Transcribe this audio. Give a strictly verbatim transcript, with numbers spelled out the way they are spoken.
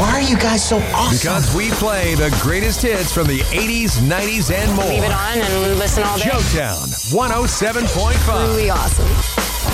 Why are you guys so awesome? Because we play the greatest hits from the eighties, nineties, and more. Leave it on and listen all day. Showtown one oh seven point five. Really awesome.